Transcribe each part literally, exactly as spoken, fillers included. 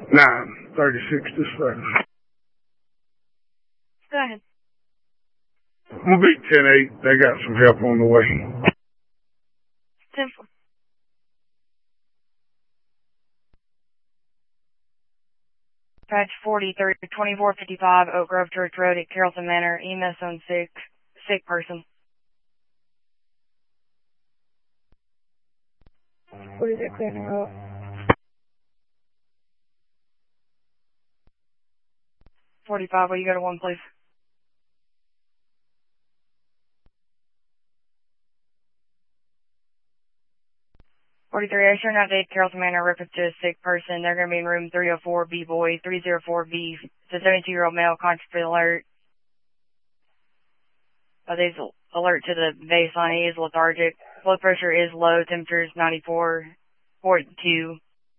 nine thirty-six to seven. Go ahead. I'm going to be ten eight. They got some help on the way. ten four. Patch forty, thirty, twenty-four fifty-five, Oak Grove Church Road at Carrollton Manor. E M S on sick, sick person. What is it clearing up? forty-five, will you go to one, please? forty-three, I sure not date Carrollton Manor reference to a sick person. They're going to be in room three oh four B boy, three oh four B. It's a seventy-two-year-old male, conscious alert. Uh, these alert to the baseline. He is lethargic. Blood pressure is low. Temperature is ninety-four point two.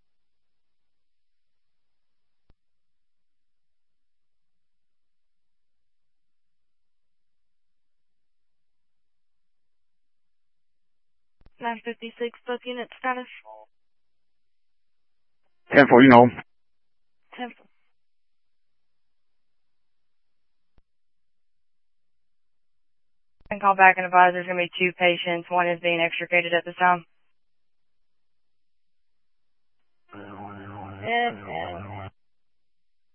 nine fifty-six, book unit status. ten four, you know. ten four. And call back and advise there's going to be two patients. One is being extricated at this time. And, and